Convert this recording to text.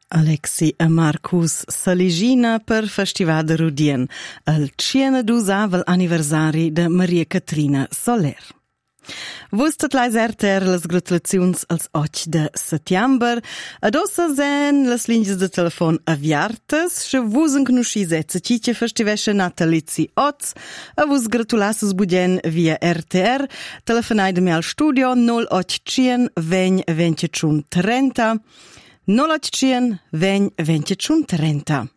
Alexi e Marcus Saligina per Festival de Rudien, el 102 anniversari de Maria Catrina Soler. Vustat lais erter las gratulaziuns als 8 de settember, ad ossa sen las linges de telefon aviartas, se vus enconoscis etza cice festivesce natalizi oz, a vus gratulasses budien via RTR, telefonaidemi al studio 0800 20 21 30, 0800 20 21 30.